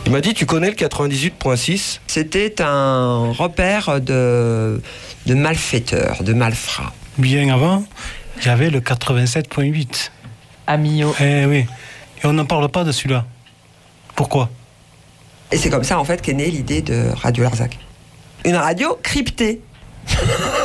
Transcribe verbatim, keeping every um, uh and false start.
Il m'a dit, tu connais le quatre-vingt-dix-huit virgule six ? C'était un repère de, de malfaiteurs, de malfrats. Bien avant, il y avait le quatre-vingt-sept virgule huit. À Millau. Eh oui. Et on n'en parle pas de celui-là. Pourquoi ? Et c'est comme ça, en fait, qu'est née l'idée de Radio Larzac. Une radio cryptée.